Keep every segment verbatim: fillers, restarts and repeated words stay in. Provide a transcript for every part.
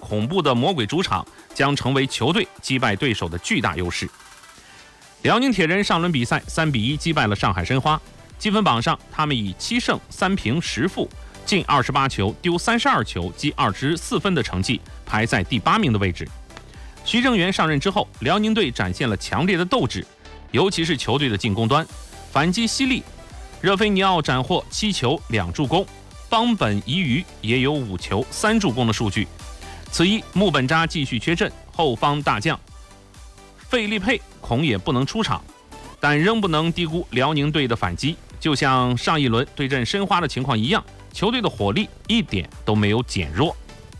恐怖的魔鬼主场将成为球队击败对手的巨大优势。辽宁铁人上轮比赛三比一击败了上海申花，积分榜上他们以七胜三平十负，进二十八球丢三十二球，积二十四分的成绩排在第八名的位置。徐正源上任之后，辽宁队展现了强烈的斗志，尤其是球队的进攻端反击犀利，热菲尼奥斩获七球两助攻，邦本伊鱼也有五球三助攻的数据。此役穆本扎继续缺阵，后方大将费利佩恐也不能出场，但仍不能低估辽宁队的反击。就像上一轮对阵申花的情况一样，球队的火力一点都没有减弱。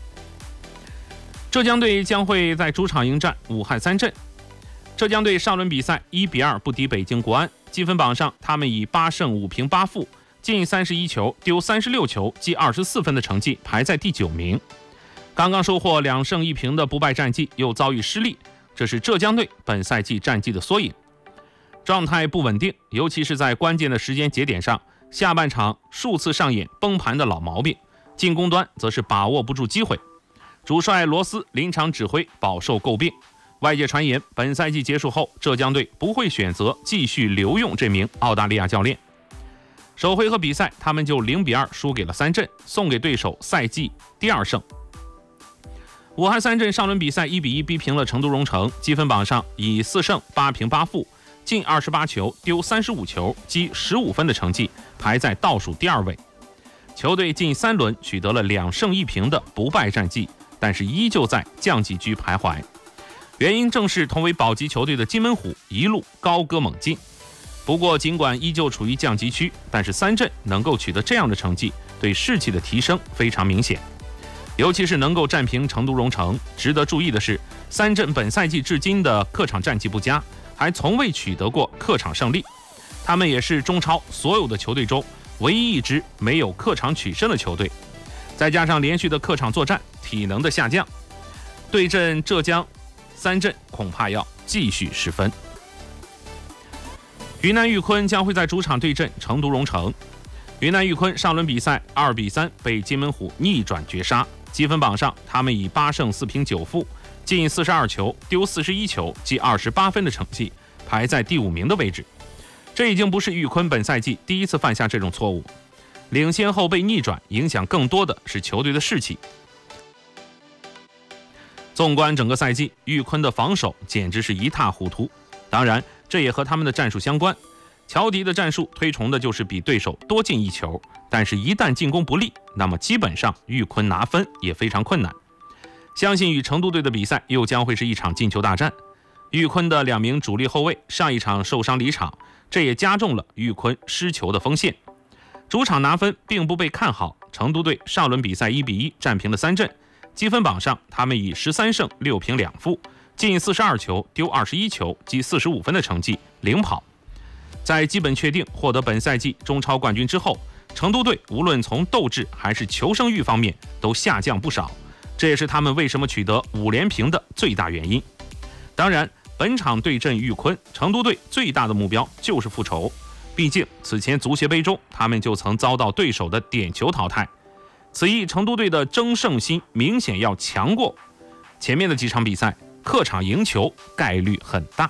浙江队将会在主场迎战武汉三镇。浙江队上轮比赛一比二不敌北京国安，积分榜上他们以八胜五平八负，进三十一球丢三十六球，积二十四分的成绩排在第九名。刚刚收获两胜一平的不败战绩又遭遇失利，这是浙江队本赛季战绩的缩影。状态不稳定，尤其是在关键的时间节点上，下半场数次上演崩盘的老毛病，进攻端则是把握不住机会。主帅罗斯临场指挥饱受诟病，外界传言本赛季结束后，浙江队不会选择继续留用这名澳大利亚教练。首回合比赛他们就零比二输给了三镇，送给对手赛季第二胜。武汉三镇上轮比赛一比一逼平了成都蓉城，积分榜上以四胜八平八负，进二十八球丢三十五球，积十五分的成绩排在倒数第二位。球队近三轮取得了两胜一平的不败战绩，但是依旧在降级区徘徊，原因正是同为保级球队的金门虎一路高歌猛进。不过尽管依旧处于降级区，但是三镇能够取得这样的成绩，对士气的提升非常明显，尤其是能够战平成都蓉城。值得注意的是，三镇本赛季至今的客场战绩不佳，还从未取得过客场胜利，他们也是中超所有的球队中唯一一支没有客场取胜的球队。再加上连续的客场作战，体能的下降，对阵浙江三镇恐怕要继续失分。云南玉坤将会在主场对阵成都蓉城。云南玉坤上轮比赛二比三被金门虎逆转绝杀，积分榜上他们以八胜四平九负，进四十二球丢四十一球，积二十八分的成绩排在第五名的位置。这已经不是玉坤本赛季第一次犯下这种错误，领先后被逆转，影响更多的是球队的士气。纵观整个赛季，玉坤的防守简直是一塌糊涂，当然这也和他们的战术相关。乔迪的战术推崇的就是比对手多进一球，但是一旦进攻不利，那么基本上玉坤拿分也非常困难。相信与成都队的比赛又将会是一场进球大战。玉坤的两名主力后卫上一场受伤离场，这也加重了玉坤失球的锋线。主场拿分并不被看好，成都队上轮比赛一比一战平了三镇，积分榜上他们以十三胜六平两负，进四十二球丢二十一球，积四十五分的成绩领跑。在基本确定获得本赛季中超冠军之后，成都队无论从斗志还是求生欲方面都下降不少，这也是他们为什么取得五连平的最大原因。当然，本场对阵玉坤，成都队最大的目标就是复仇，毕竟此前足协杯中他们就曾遭到对手的点球淘汰。此役成都队的争胜心明显要强过前面的几场比赛，客场赢球概率很大。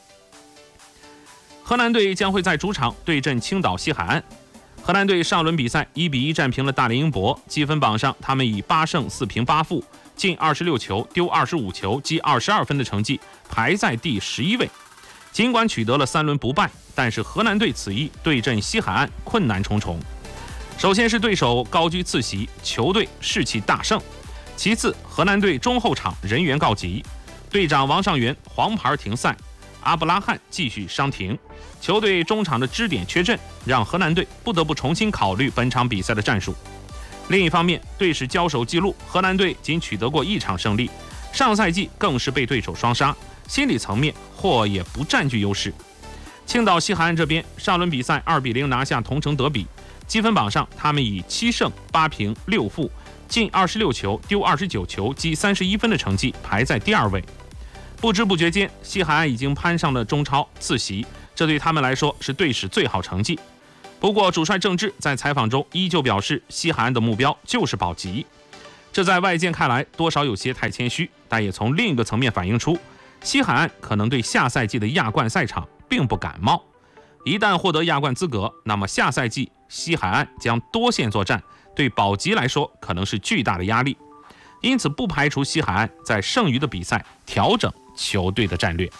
河南队将会在主场对阵青岛西海岸。河南队上轮比赛一比一战平了大连英博，积分榜上他们以八胜四平八负，进二十六球丢二十五球，积二十二分的成绩排在第十一位。尽管取得了三轮不败，但是河南队此役对阵西海岸困难重重。首先是对手高居次席，球队士气大盛；其次，河南队中后场人员告急，队长王上元黄牌停赛，阿布拉罕继续伤停，球队中场的支点缺阵，让河南队不得不重新考虑本场比赛的战术。另一方面，队史交手记录，河南队仅取得过一场胜利，上赛季更是被对手双杀，心理层面或也不占据优势。青岛西海岸这边上轮比赛二比零拿下同城德比，积分榜上他们以七胜八平六负，进二十六球丢二十九球，积三十一分的成绩排在第二位。不知不觉间，西海岸已经攀上了中超次席，这对他们来说是队史最好成绩。不过主帅郑智在采访中依旧表示，西海岸的目标就是保级。 这在外界看来多少有些太谦虚，但也从另一个层面反映出西海岸可能对下赛季的亚冠赛场并不感冒。一旦获得亚冠资格，那么下赛季西海岸将多线作战，对保级来说可能是巨大的压力。因此不排除西海岸在剩余的比赛调整球队的战略。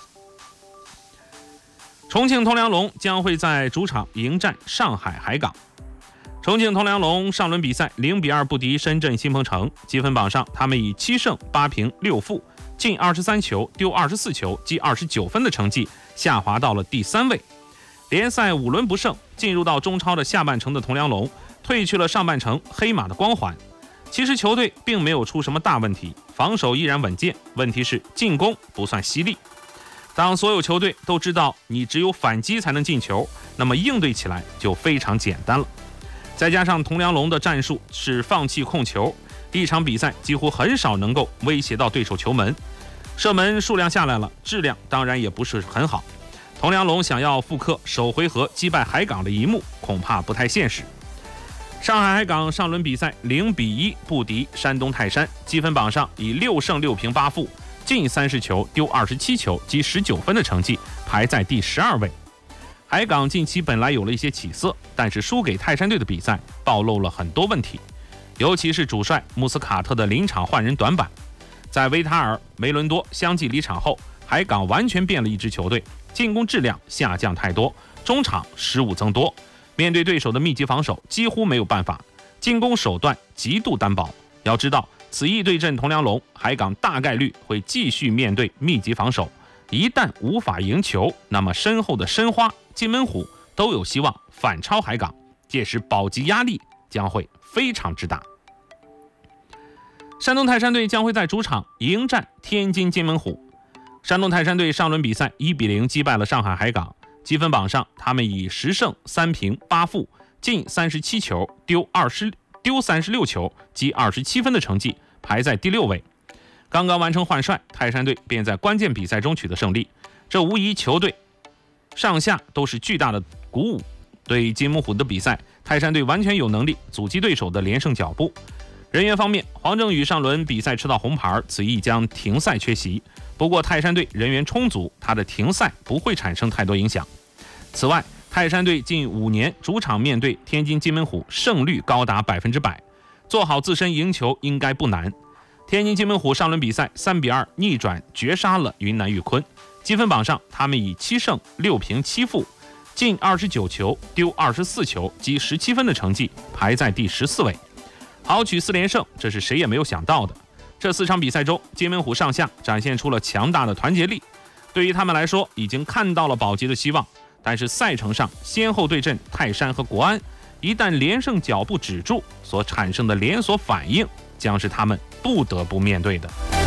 重庆铜梁龙将会在主场迎战上海海港。重庆铜梁龙上轮比赛零比二不敌深圳新鹏城，积分榜上他们以七胜八平六负，进二十三球丢二十四球，积二十九分的成绩下滑到了第三位。联赛五轮不胜，进入到中超的下半程的铜梁龙褪去了上半程黑马的光环。其实球队并没有出什么大问题，防守依然稳健，问题是进攻不算犀利。当所有球队都知道你只有反击才能进球，那么应对起来就非常简单了。再加上铜梁龙的战术是放弃控球，一场比赛几乎很少能够威胁到对手球门，射门数量下来了，质量当然也不是很好。铜梁龙想要复刻首回合击败海港的一幕，恐怕不太现实。上海海港上轮比赛零比一不敌山东泰山，积分榜上以六胜六平八负，进三十球丢二十七球，积十九分的成绩排在第十二位。海港近期本来有了一些起色，但是输给泰山队的比赛暴露了很多问题，尤其是主帅穆斯卡特的临场换人短板。在维塔尔、梅伦多相继离场后，海港完全变了一支球队，进攻质量下降太多，中场失误增多，面对对手的密集防守几乎没有办法，进攻手段极度单薄。要知道此役对阵铜梁龙，海港大概率会继续面对密集防守，一旦无法赢球，那么身后的申花、金门虎都有希望反超海港，届时保级压力将会非常之大。山东泰山队将会在主场迎战天津金门虎。山东泰山队上轮比赛一比零击败了上海海港，积分榜上他们以十胜三平八负，进三十七球丢二十丢三十六球，积二十七分的成绩排在第六位。刚刚完成换帅，泰山队便在关键比赛中取得胜利，这无疑球队上下都是巨大的鼓舞。对金门虎的比赛，泰山队完全有能力阻击对手的连胜脚步。人员方面，黄正宇上轮比赛吃到红牌，此役将停赛缺席。不过泰山队人员充足，他的停赛不会产生太多影响。此外，泰山队近五年主场面对天津金门虎胜率高达百分之百，做好自身赢球应该不难。天津金门虎上轮比赛三比二逆转绝杀了云南玉坤，积分榜上他们以七胜六平七负，进二十九球丢二十四球，积十七分的成绩排在第十四位。豪取四连胜，这是谁也没有想到的。这四场比赛中，金门虎上下展现出了强大的团结力，对于他们来说已经看到了保级的希望。但是赛程上先后对阵泰山和国安，一旦连胜脚步止住，所产生的连锁反应将是他们不得不面对的。